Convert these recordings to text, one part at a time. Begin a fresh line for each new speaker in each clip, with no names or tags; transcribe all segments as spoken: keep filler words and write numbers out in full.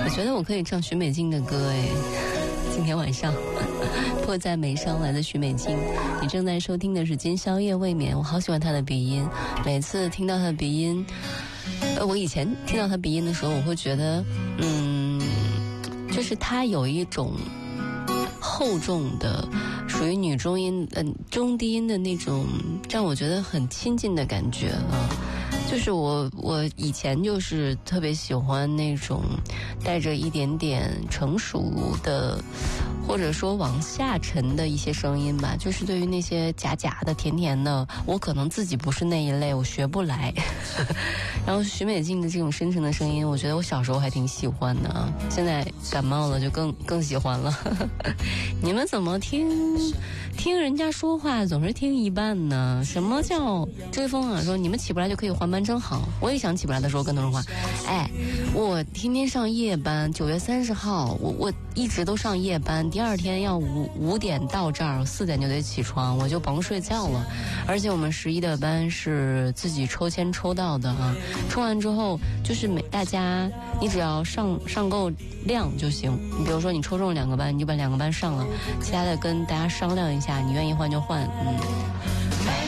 我觉得我可以唱许美静的歌哎，今天晚上迫在眉梢来的许美静。你正在收听的是今宵夜未眠，我好喜欢她的鼻音，每次听到她的鼻音，呃，我以前听到她鼻音的时候，我会觉得，嗯，就是她有一种厚重的，属于女中音，嗯、呃，中低音的那种，让我觉得很亲近的感觉啊。就是我，我以前就是特别喜欢那种带着一点点成熟的，或者说往下沉的一些声音吧。就是对于那些假假的、甜甜的，我可能自己不是那一类，我学不来。然后许美静的这种深沉的声音，我觉得我小时候还挺喜欢的啊，现在感冒了就更更喜欢了。你们怎么听听人家说话总是听一半呢？什么叫追风啊？说你们起不来就可以换班，真好。我也想起不来的时候跟他说话。哎，我天天上夜班，九月三十号，我我一直都上夜班，第二天要五五点到这儿，四点就得起床，我就甭睡觉了。而且我们十一的班是自己抽签抽到的啊，抽完之后就是每大家你只要上上够量就行。你比如说你抽中两个班，你就把两个班上了，其他的跟大家商量一下，你愿意换就换。嗯，哎，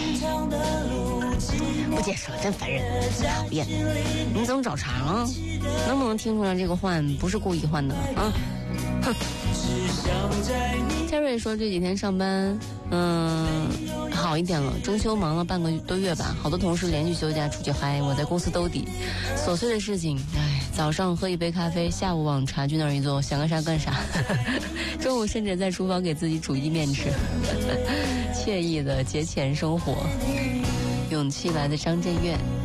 不解释了，真烦人，讨厌！你怎么找茬啊？能不能听出来这个换不是故意换的啊？哼！嘉瑞说这几天上班，嗯，好一点了。中秋忙了半个多月吧，好多同事连续休假出去嗨，我在公司兜底。琐碎的事情，哎，早上喝一杯咖啡，下午往茶具那儿一坐，想干啥干啥。中午甚至在厨房给自己煮意面吃，惬意的节前生活。勇气来的张震岳。